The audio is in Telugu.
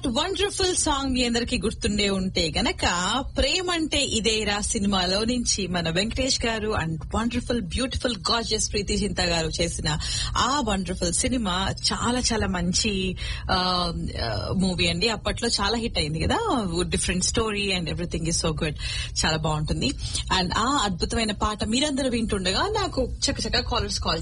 దట్ వండర్ఫుల్ సాంగ్ మీ అందరికి గుర్తుండే ఉంటే గనక ప్రేమంటే ఇదేరా సినిమాలో నుంచి మన వెంకటేష్ గారు అండ్ వండర్ఫుల్ బ్యూటిఫుల్ గార్జియస్ ప్రీతి జింతా గారు చేసిన ఆ వండర్ఫుల్ సినిమా చాలా చాలా మంచి మూవీ అండి. అప్పట్లో చాలా హిట్ అయింది కదా, different story and everything is so good, చాలా బాగుంటుంది. అండ్ ఆ అద్భుతమైన పాట మీరందరూ వింటుండగా నాకు చక్కచక్క కాలర్స్ కాల్